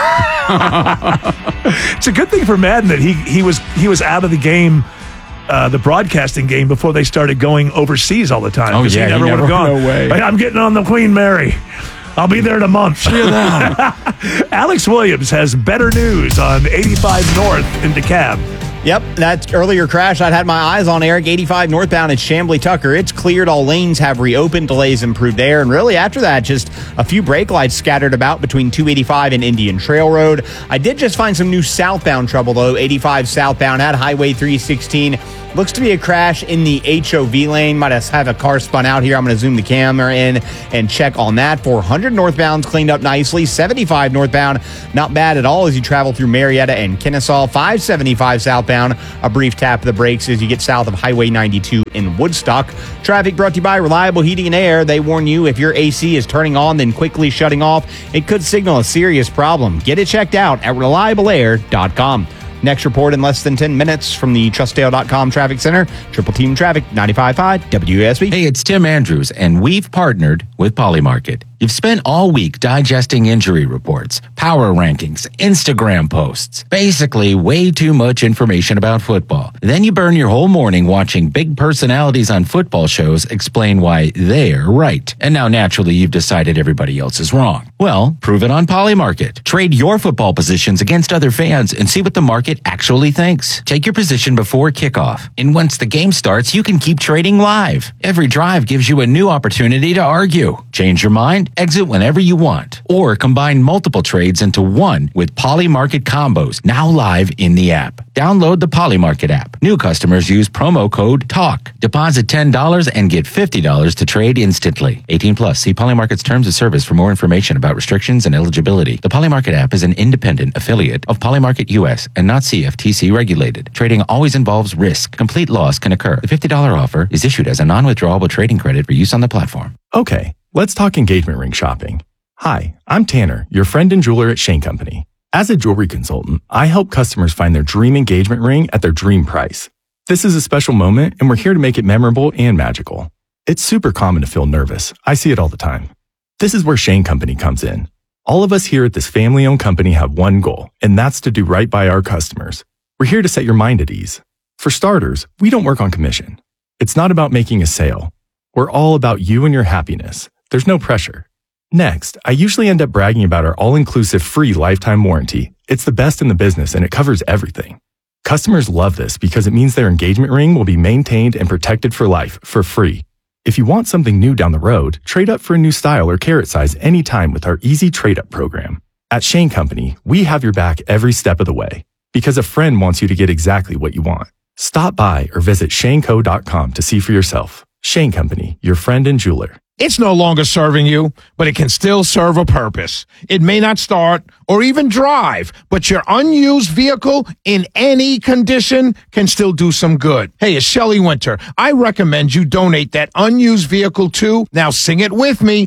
It's a good thing for Madden that he was out of the game, the broadcasting game, before they started going overseas all the time. Oh, yeah, he never would have gone. No way. I'm getting on the Queen Mary. I'll be there in a month. See you then. Alex Williams has better news on 85 North in DeKalb. Yep, that earlier crash I'd had my eyes on, Eric. 85 northbound at Chamblee Tucker. It's cleared. All lanes have reopened. Delays improved there. And really after that, just a few brake lights scattered about between 285 and Indian Trail Road. I did just find some new southbound trouble, though. 85 southbound at Highway 316. Looks to be a crash in the HOV lane. Might have a car spun out here. I'm going to zoom the camera in and check on that. 400 northbound's cleaned up nicely. 75 northbound, not bad at all as you travel through Marietta and Kennesaw. 575 southbound, a brief tap of the brakes as you get south of Highway 92 in Woodstock. Traffic brought to you by Reliable Heating and Air. They warn you if your AC is turning on then quickly shutting off, it could signal a serious problem. Get it checked out at reliableair.com. Next report in less than 10 minutes from the Trustdale.com Traffic Center. Triple Team Traffic, 95.5 WSB. Hey, it's Tim Andrews, and we've partnered with Polymarket. You've spent all week digesting injury reports, power rankings, Instagram posts, basically way too much information about football. Then you burn your whole morning watching big personalities on football shows explain why they're right. And now naturally you've decided everybody else is wrong. Well, prove it on Polymarket. Trade your football positions against other fans and see what the market actually thinks. Take your position before kickoff. And once the game starts, you can keep trading live. Every drive gives you a new opportunity to argue. Change your mind? Exit whenever you want. Or combine multiple trades into one with Polymarket combos, now live in the app. Download the Polymarket app. New customers use promo code TALK. Deposit $10 and get $50 to trade instantly. 18 plus. See Polymarket's terms of service for more information about restrictions and eligibility. The Polymarket app is an independent affiliate of Polymarket US and not CFTC regulated. Trading always involves risk. Complete loss can occur. The $50 offer is issued as a non-withdrawable trading credit for use on the platform. Okay, let's talk engagement ring shopping. Hi, I'm Tanner, your friend and jeweler at Shane Company. As a jewelry consultant, I help customers find their dream engagement ring at their dream price. This is a special moment, and we're here to make it memorable and magical. It's super common to feel nervous. I see it all the time. This is where Shane Company comes in. All of us here at this family-owned company have one goal, and that's to do right by our customers. We're here to set your mind at ease. For starters, we don't work on commission. It's not about making a sale. We're all about you and your happiness. There's no pressure. Next, I usually end up bragging about our all-inclusive free lifetime warranty. It's the best in the business and it covers everything. Customers love this because it means their engagement ring will be maintained and protected for life for free. If you want something new down the road, trade up for a new style or carat size anytime with our easy trade-up program. At Shane Company, we have your back every step of the way because a friend wants you to get exactly what you want. Stop by or visit shaneco.com to see for yourself. Shane Company, your friend and jeweler. It's no longer serving you, but it can still serve a purpose. It may not start or even drive, but your unused vehicle in any condition can still do some good. Hey, it's Shelley Winter. I recommend you donate that unused vehicle to, now sing it with me,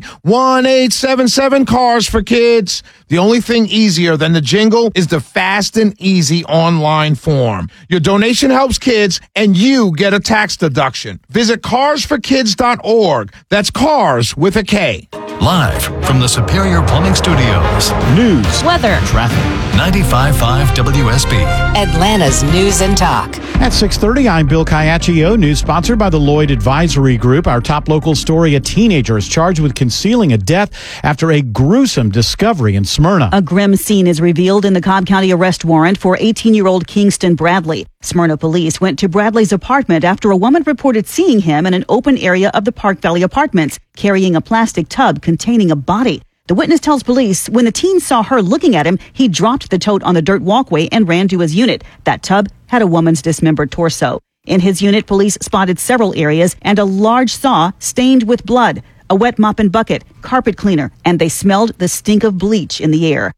1-877 Cars for Kids. The only thing easier than the jingle is the fast and easy online form. Your donation helps kids and you get a tax deduction. Visit carsforkids.org. That's cars with a K. Live from the Superior Plumbing Studios. News, weather, traffic. 95.5 WSB. Atlanta's News and Talk. At 6:30, I'm Bill Caiaccio. News sponsored by the Lloyd Advisory Group. Our top local story, a teenager is charged with concealing a death after a gruesome discovery in Smyrna. A grim scene is revealed in the Cobb County arrest warrant for 18-year-old Kingston Bradley. Smyrna police went to Bradley's apartment after a woman reported seeing him in an open area of the Park Valley apartments, carrying a plastic tub containing a body. The witness tells police when the teen saw her looking at him, he dropped the tote on the dirt walkway and ran to his unit. That tub had a woman's dismembered torso. In his unit, police spotted several areas and a large saw stained with blood, a wet mop and bucket, carpet cleaner, and they smelled the stink of bleach in the air.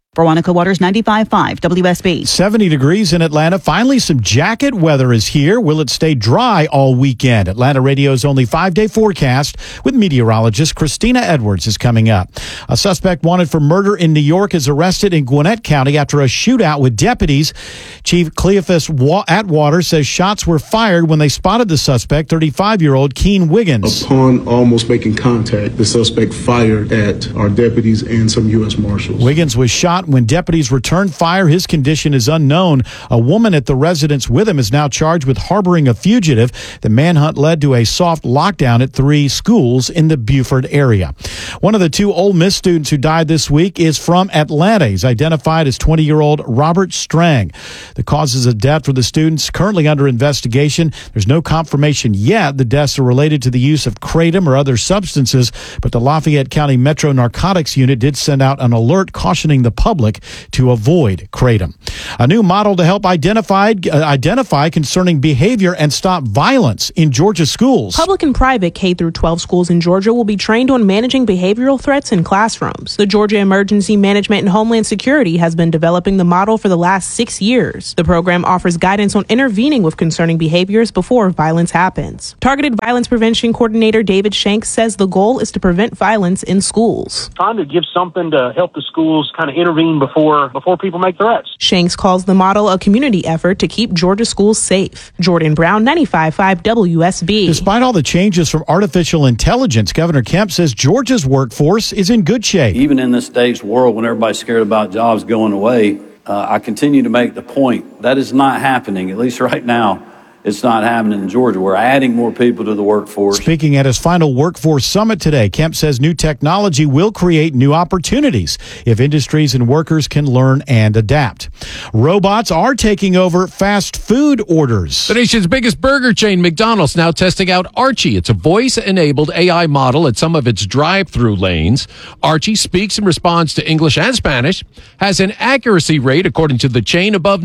Veronica Waters, 95.5 WSB. 70 degrees in Atlanta. Finally, some jacket weather is here. Will it stay dry all weekend? Atlanta Radio's only 5-day forecast with meteorologist Christina Edwards is coming up. A suspect wanted for murder in New York is arrested in Gwinnett County after a shootout with deputies. Chief Cleophas Atwater says shots were fired when they spotted the suspect, 35-year-old Keen Wiggins. Upon almost making contact, the suspect fired at our deputies and some U.S. Marshals. Wiggins was shot when deputies returned fire. His condition is unknown. A woman at the residence with him is now charged with harboring a fugitive. The manhunt led to a soft lockdown at 3 schools in the Beaufort area. One of the 2 Ole Miss students who died this week is from Atlanta. He's identified as 20-year-old Robert Strang. The causes of death for the students currently under investigation. There's no confirmation yet the deaths are related to the use of kratom or other substances, but the Lafayette County Metro Narcotics Unit did send out an alert cautioning the public to avoid kratom. A new model to help identify concerning behavior and stop violence in Georgia schools. Public and private K-12 schools in Georgia will be trained on managing behavioral threats in classrooms. The Georgia Emergency Management and Homeland Security has been developing the model for the last 6 years. The program offers guidance on intervening with concerning behaviors before violence happens. Targeted Violence Prevention Coordinator David Shanks says the goal is to prevent violence in schools. Trying to give something to help the schools kind of intervene before people make threats. Shanks calls the model a community effort to keep Georgia schools safe. Jordan Brown, 95.5 WSB. Despite all the changes from artificial intelligence, Governor Kemp says Georgia's workforce is in good shape. Even in this day's world, when everybody's scared about jobs going away, I continue to make the point that is not happening, at least right now. It's not happening in Georgia. We're adding more people to the workforce. Speaking at his final workforce summit today, Kemp says new technology will create new opportunities if industries and workers can learn and adapt. Robots are taking over fast food orders. The nation's biggest burger chain, McDonald's, now testing out Archie. It's a voice-enabled AI model at some of its drive-through lanes. Archie speaks and responds to English and Spanish, has an accuracy rate, according to the chain, above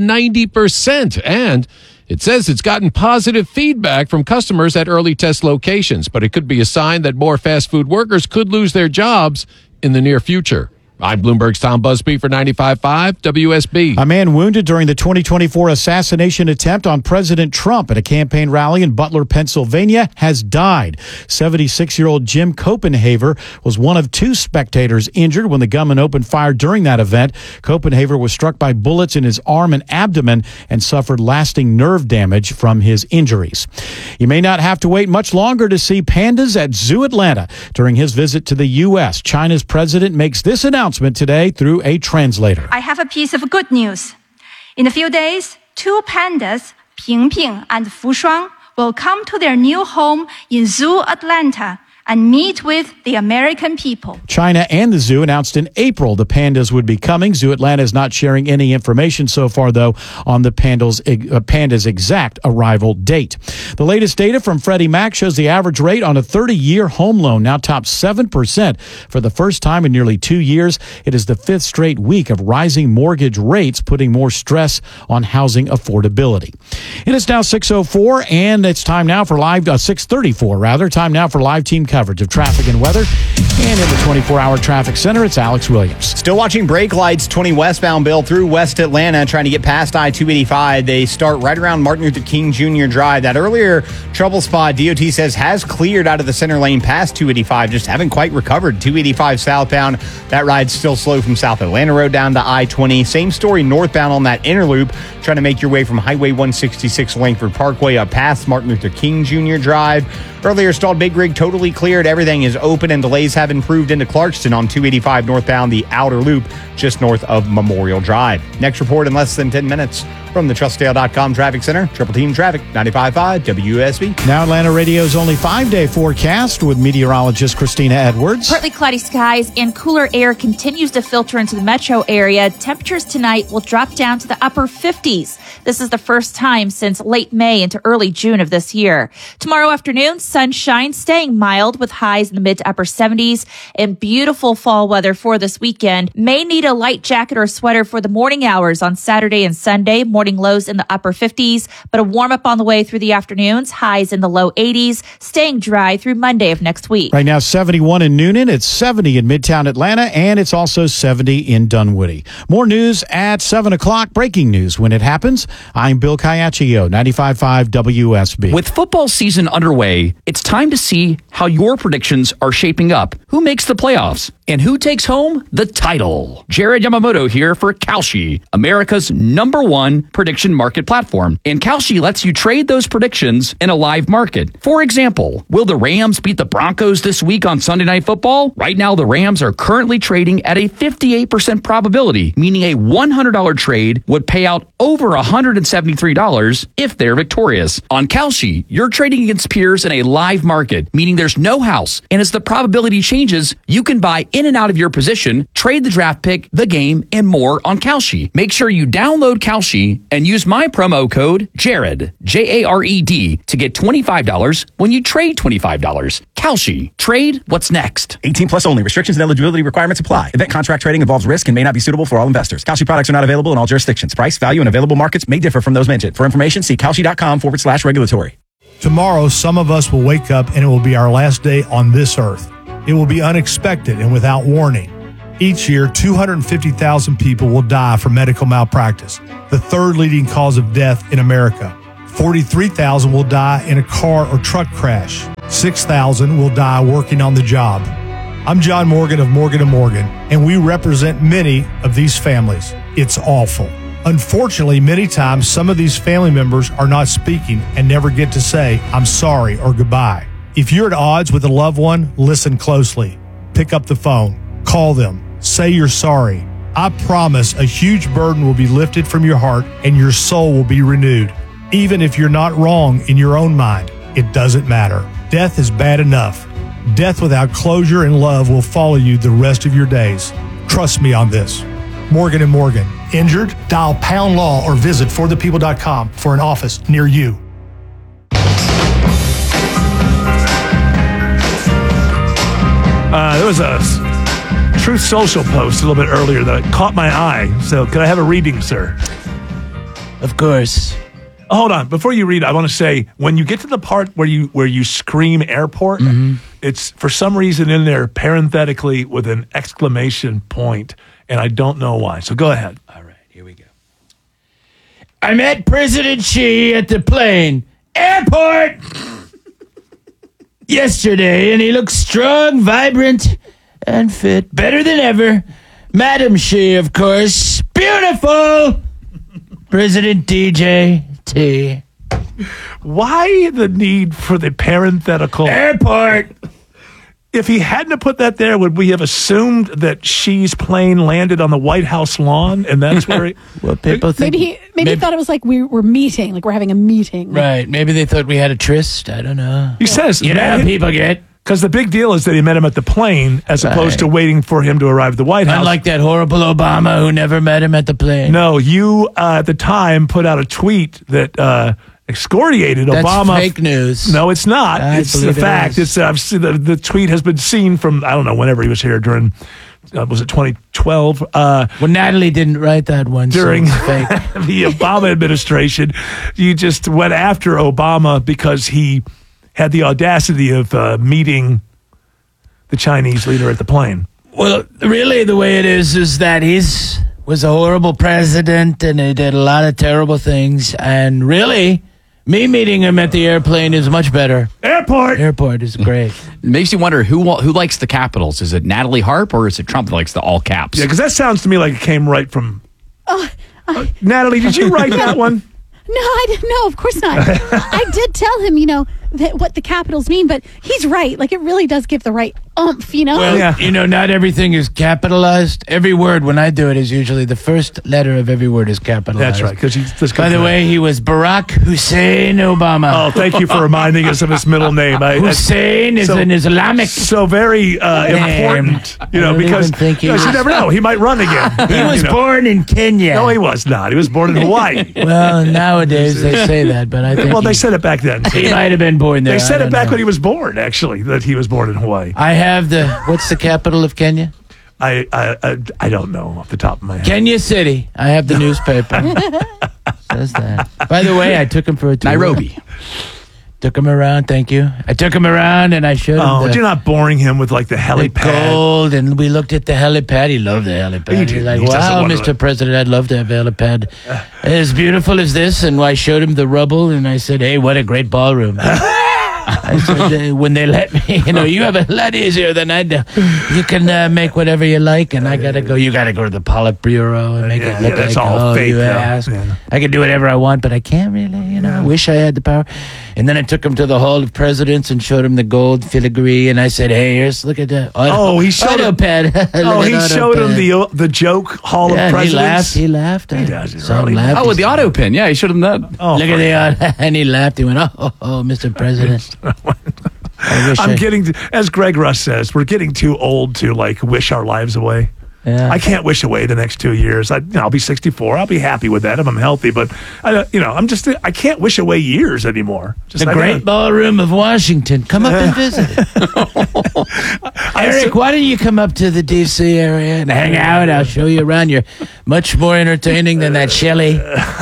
90%, and it says it's gotten positive feedback from customers at early test locations, but it could be a sign that more fast food workers could lose their jobs in the near future. I'm Bloomberg's Tom Busby for 95.5 WSB. A man wounded during the 2024 assassination attempt on President Trump at a campaign rally in Butler, Pennsylvania, has died. 76-year-old Jim Copenhaver was one of 2 spectators injured when the gunman opened fire during that event. Copenhaver was struck by bullets in his arm and abdomen and suffered lasting nerve damage from his injuries. You may not have to wait much longer to see pandas at Zoo Atlanta. During his visit to the U.S., China's president makes this announcement today through a translator. I have a piece of good news. In a few days, 2 pandas, Ping Ping and Fu Shuang, will come to their new home in Zoo Atlanta and meet with the American people. China and the zoo announced in April the pandas would be coming. Zoo Atlanta is not sharing any information so far, though, on the panda's exact arrival date. The latest data from Freddie Mac shows the average rate on a 30-year home loan now tops 7% for the first time in nearly 2 years. It is the 5th straight week of rising mortgage rates, putting more stress on housing affordability. It is now 6:04, and it's time now for live 6:34 rather. Time now for live team coverage of traffic and weather. And in the 24-hour traffic center, it's Alex Williams. Still watching brake lights, 20 westbound, Bill, through West Atlanta, trying to get past I-285. They start right around Martin Luther King Jr. Drive. That earlier trouble spot, DOT says, has cleared out of the center lane past 285. Just haven't quite recovered. 285 southbound. That ride's still slow from South Atlanta Road down to I-20. Same story northbound on that inner loop, trying to make your way from Highway 166 Langford Parkway up past Martin Luther King Jr. Drive. Earlier stalled big rig totally cleared. Everything is open and delays have improved into Clarkston on 285 northbound, the outer loop just north of Memorial Drive. Next report in less than 10 minutes from the TrustDale.com Traffic Center. Triple Team Traffic, 95.5 WSB. Now Atlanta Radio's only 5-day forecast with meteorologist Christina Edwards. Partly cloudy skies and cooler air continues to filter into the metro area. Temperatures tonight will drop down to the upper 50s. This is the first time since late May into early June of this year. Tomorrow afternoon, sunshine staying mild with highs in the mid to upper 70s and beautiful fall weather for this weekend. May need a light jacket or sweater for the morning hours on Saturday and Sunday. Morning morning lows in the upper 50s, but a warm up on the way through the afternoons, highs in the low 80s, staying dry through Monday of next week. Right now, 71 in Noonan, it's 70 in Midtown Atlanta, and it's also 70 in Dunwoody. More news at 7 o'clock. Breaking news when it happens. I'm Bill Caiaccio, 95.5 WSB. With football season underway, it's time to see how your predictions are shaping up. Who makes the playoffs? And who takes home the title? Jared Yamamoto here for Kalshi, America's #1 prediction market platform. And Kalshi lets you trade those predictions in a live market. For example, will the Rams beat the Broncos this week on Sunday Night Football? Right now, the Rams are currently trading at a 58% probability, meaning a $100 trade would pay out over $173 if they're victorious. On Kalshi, you're trading against peers in a live market, meaning there's no house. And as the probability changes, you can buy in and out of your position, trade the draft pick, the game, and more on Kalshi. Make sure you download Kalshi and use my promo code JARED, Jared, to get $25 when you trade $25. Kalshi. Trade what's next. 18 plus only. Restrictions and eligibility requirements apply. Event contract trading involves risk and may not be suitable for all investors. Kalshi products are not available in all jurisdictions. Price, value, and available markets may differ from those mentioned. For information, see Kalshi.com/regulatory. Tomorrow, some of us will wake up and it will be our last day on this earth. It will be unexpected and without warning. Each year, 250,000 people will die from medical malpractice, the third leading cause of death in America. 43,000 will die in a car or truck crash. 6,000 will die working on the job. I'm John Morgan of Morgan & Morgan, and we represent many of these families. It's awful. Unfortunately, many times, some of these family members are not speaking and never get to say, I'm sorry or goodbye. If you're at odds with a loved one, listen closely. Pick up the phone. Call them. Say you're sorry. I promise a huge burden will be lifted from your heart and your soul will be renewed. Even if you're not wrong in your own mind, it doesn't matter. Death is bad enough. Death without closure and love will follow you the rest of your days. Trust me on this. Morgan & Morgan. Injured? Dial Pound Law or visit forthepeople.com for an office near you. There was a Truth Social post a little bit earlier that caught my eye. So could I have a reading, sir? Of course. Hold on. Before you read, I want to say, when you get to the part where you scream airport, it's for some reason in there parenthetically with an exclamation point, and I don't know why. So go ahead. All right, here we go. I met President Xi at the plane airport yesterday, and he looks strong, vibrant, and fit. Better than ever. Madam Xi, of course. Beautiful! President DJT. Why the need for the parenthetical? Airport! If he hadn't put that there, would we have assumed that Xi's plane landed on the White House lawn, and that's where he... Well, people think... Maybe he thought it was like we were meeting, like we're having a meeting. Right. Maybe they thought we had a tryst. I don't know. He says... You know how people get... Because the big deal is that he met him at the plane as opposed to waiting for him to arrive at the White House. Unlike that horrible Obama who never met him at the plane. No, you at the time put out a tweet that excoriated Obama. That's fake news. No, it's not. It's the fact. It's I've seen the tweet has been seen from, I don't know, whenever he was here during, was it 2012? Well, Natalie didn't write that one. During so it's fake. the Obama administration, you just went after Obama because he had the audacity of meeting the Chinese leader at the plane. Well, really, the way it is that he's was a horrible president and he did a lot of terrible things. And really, me meeting him at the airplane is much better. Airport is great. It makes you wonder who likes the capitals. Is it Natalie Harp or is it Trump that likes the all caps? Yeah, because that sounds to me like it came right from... Natalie, did you write that one? No, I didn't. No, of course not. I did tell him, what the capitals mean, but he's right. Like, it really does give the right oomph, Well, not everything is capitalized. Every word, when I do it, is usually the first letter of every word is capitalized. That's right. Because by the way, he was Barack Hussein Obama. Oh, thank you for reminding us of his middle name. Hussein is an Islamic. So very important, because you never know. He might run again. He was born in Kenya. No, he was not. He was born in Hawaii. Well, nowadays they say that, but I think they said it back then. He might have been born there. They said it back when he was born, actually, that he was born in Hawaii. I have what's the capital of Kenya? I don't know off the top of my head. Kenya City. I have the newspaper. Says that. By the way, I took him for a tour. Nairobi. Took him around. Thank you. I took him around and I showed him. Oh, you're not boring him with like the helipad. Gold, and we looked at the helipad. He loved the helipad. He's like, wow, Mr. President, I'd love to have a helipad as beautiful as this. And I showed him the rubble, and I said, hey, what a great ballroom. I said, when they let me, you have a lot easier than I do. You can make whatever you like, and I got to go. You got to go to the Politburo and make it look that's like, all fake, you though. ask. Yeah. I can do whatever I want, but I can't really, I wish I had the power. And then I took him to the Hall of Presidents and showed him the gold filigree, and I said, hey, look at that. He showed him. He showed him the joke Hall of Presidents. He laughed. He does. Oh, with the auto pin. Yeah, he showed him that. Oh, look at the and he laughed. He went, oh, Mr. President. I'm getting, as Greg Russ says, we're getting too old to like wish our lives away. Yeah. I can't wish away the next 2 years. I'll be 64. I'll be happy with that if I'm healthy. But I can't wish away years anymore. The Great Ballroom of Washington. Come up and visit it. Eric, why don't you come up to the D.C. area and hang out? I'll show you around. You're much more entertaining than that Shelley.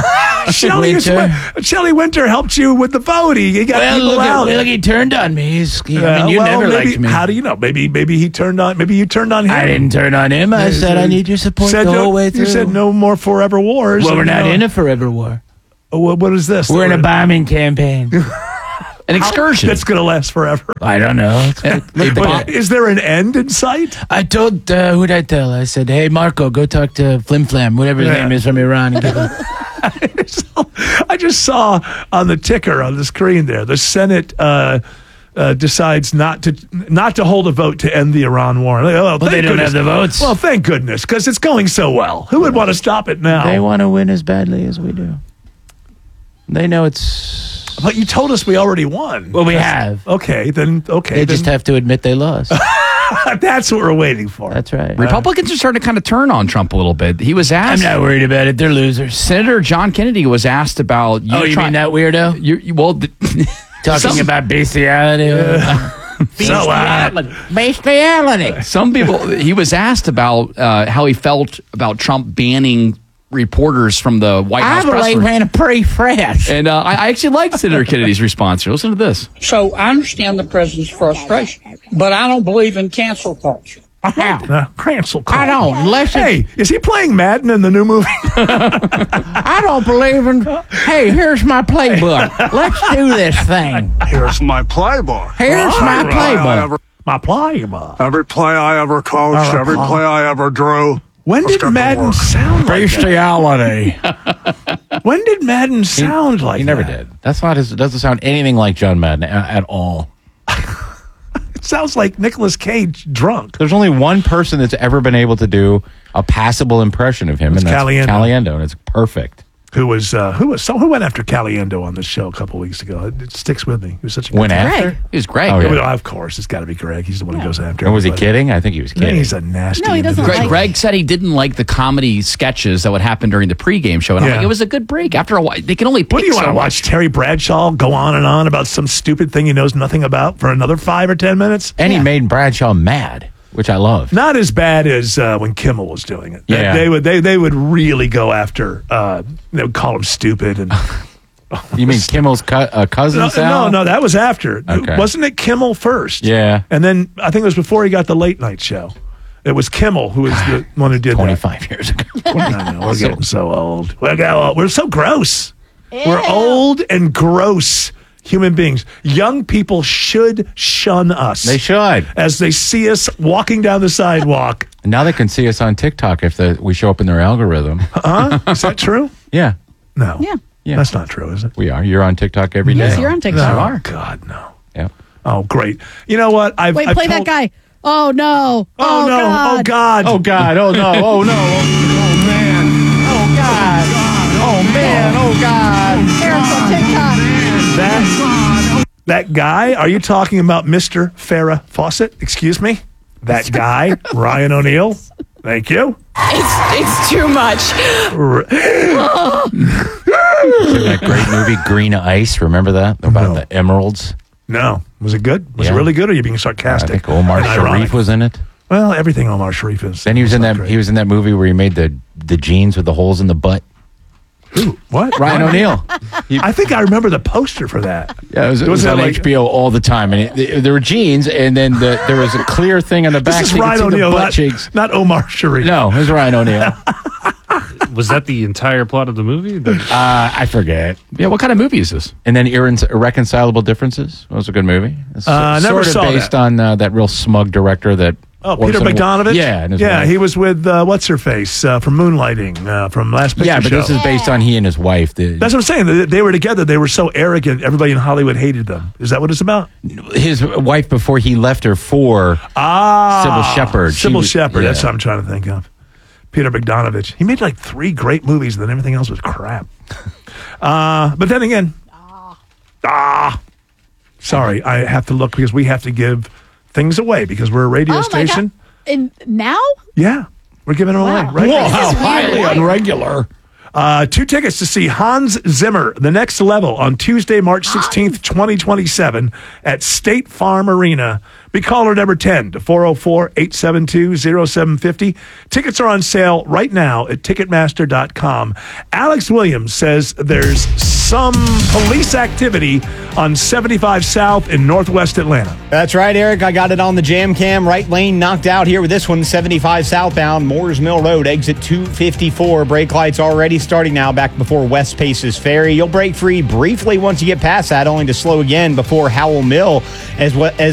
Shelley Winter helped you with the vote. He got people out. Look, he turned on me. You never liked me. How do you know? Maybe he turned on. Maybe you turned on him. I didn't turn on him. I said I need your support the whole way through. You said no more forever wars. Well, we're not in a forever war. What is this? We're in a bombing campaign. An excursion. That's going to last forever. I don't know. Is there an end in sight? I told, who'd I tell? I said, hey, Marco, go talk to Flim Flam, whatever his name is from Iran. And give him. I just saw on the ticker on the screen there, the Senate decides not to hold a vote to end the Iran war. Well, they don't have the votes. Well, thank goodness, because it's going so well. Who would want to stop it now? They want to win as badly as we do. They know it's... But you told us we already won. Well, we have. Okay. They just have to admit they lost. That's what we're waiting for. That's right. Republicans are starting to kind of turn on Trump a little bit. He was asked. I'm not worried about it. They're losers. Senator John Kennedy was asked about. You mean that weirdo? Talking about bestiality. Bestiality. Some people. He was asked about how he felt about Trump banning reporters from the White House. I believe in a pretty fresh. And I actually liked Senator Kennedy's response here. Listen to this. So I understand the president's frustration, but I don't believe in cancel culture. Cancel culture. I don't. Hey, is he playing Madden in the new movie? I don't believe in. Hey, here's my playbook. Let's do this thing. Here's my playbook. Here's my playbook. My playbook. Every play I ever coached, every play I ever drew. When did Madden sound like bestiality? When did Madden sound like He never did. That's not his. It doesn't sound anything like John Madden at all. It sounds like Nicolas Cage drunk. There's only one person that's ever been able to do a passable impression of him, and that's Caliendo, and it's perfect. Who went after Caliendo on the show a couple weeks ago? It sticks with me. He was such a good guy. After? It was Greg. Oh, yeah. Well, of course, it's got to be Greg. He's the one who goes after. And was he kidding? I think he was kidding. He's a nasty. No, he doesn't. Greg said he didn't like the comedy sketches that would happen during the pregame show, and I'm like, it was a good break. After a while, they can only pick. What do you want to watch? Terry Bradshaw go on and on about some stupid thing he knows nothing about for another 5 or 10 minutes? And he made Bradshaw mad, which I love. Not as bad as when Kimmel was doing it. Yeah. They would really go after. They would call him stupid and. You mean Kimmel's cousin? No, that was after. Okay. Wasn't it Kimmel first? Yeah. And then I think it was before he got the late night show. It was Kimmel who was the one who did 25 years ago. We're getting so old. We're so gross. Ew. We're old and gross human beings. Young people should shun us. They should. As they see us walking down the sidewalk. And now they can see us on TikTok if we show up in their algorithm. Is that true? Yeah. No. Yeah. That's not true, is it? We are. You're on TikTok every day. Yes, you're on TikTok. Oh, God, no. Yeah. Oh, great. You know what? Wait, play that guy. Oh, no. Oh, no. God. Oh, God. Oh, God. Oh, no. Oh, no. Oh, man. Oh, God. Oh, man. Oh, God. Eric's on TikTok. That guy? Are you talking about Mr. Farrah Fawcett? Excuse me? That guy? Ryan O'Neal? Thank you. It's too much. That great movie, Green Ice. Remember that? About the emeralds? No. Was it good? Was it really good, or are you being sarcastic? I think Omar Sharif was in it. Well, everything Omar Sharif is. Then he was in that. He was in that movie where he made the jeans with the holes in the butt. Who? What? Ryan O'Neal. I think I remember the poster for that. Yeah, it was on HBO all the time, and there were jeans, and then there was a clear thing on the back. This is Ryan O'Neal, not Omar Sharif. No, it was Ryan O'Neal. Was that the entire plot of the movie? I forget. Yeah, what kind of movie is this? And then Irreconcilable Differences. That was a good movie. It's never saw based that. on that real smug director that. Oh, Peter Bogdanovich? Yeah. Yeah, he was with, what's-her-face from Moonlighting, from Last Picture Show. Yeah, but this is based on he and his wife. That's what I'm saying. They were together. They were so arrogant. Everybody in Hollywood hated them. Is that what it's about? His wife before he left her for Sybil Shepherd. Sybil Shepherd. That's what I'm trying to think of. Peter Bogdanovich. He made like 3 great movies, and then everything else was crap. But then again, sorry, I have to look because we have to give things away because we're a radio station. And now? Yeah, we're giving them away. Right? Whoa, how highly unregular. 2 tickets to see Hans Zimmer, The Next Level, on Tuesday, March 16th, 2027 at State Farm Arena. Be caller number 10 to 404-872-0750. Tickets are on sale right now at Ticketmaster.com. Alex Williams says there's some police activity on 75 South in Northwest Atlanta. That's right, Eric. I got it on the jam cam. Right lane knocked out here with this one, 75 southbound, Moores Mill Road, exit 254. Brake lights already starting now back before West Paces Ferry. You'll break free briefly once you get past that, only to slow again before Howell Mill as